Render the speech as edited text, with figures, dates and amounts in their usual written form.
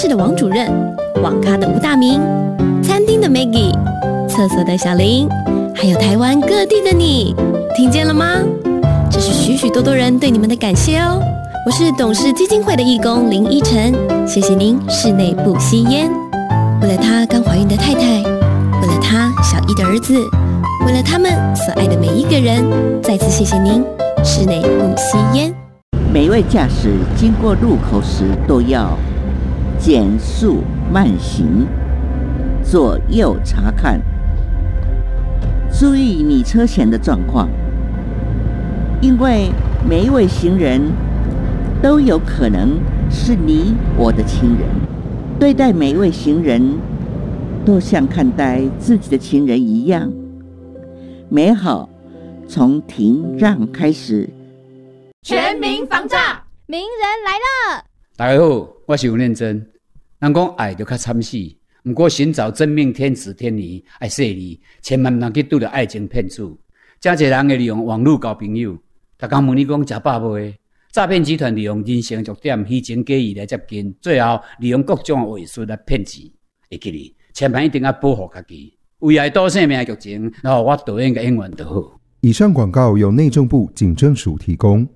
室的王主任，网咖的吴大明，餐厅的 Maggie， 厕所的小林，还有台湾各地的你，听见了吗？这是许许多多人对你们的感谢哦。我是董事基金会的义工林依晨，谢谢您室内不吸烟。为了他刚怀孕的太太，为了他小一的儿子，为了他们所爱的每一个人，再次谢谢您室内不吸烟。 每位驾驶经过路口时都要减速慢行，左右查看，注意你车前的状况，因为每一位行人都有可能是你我的亲人，对待每一位行人都像看待自己的亲人一样。美好从停让开始。 全民防诈， 名人来了。 大家好，我是吴念真。人讲爱就较惨死，不过寻找真命天子天女爱说你，千万不能去拄到爱情骗子。真侪人会利用网络交朋友，逐天问你讲吃饱未？诈骗集团利用人性弱点，虚情假意来接近，最后利用各种话术来骗钱。会记哩，千万一定要保护家己，为爱多性命的剧情，然后我导演嘅演员就好。 以上广告由内政部警政署提供。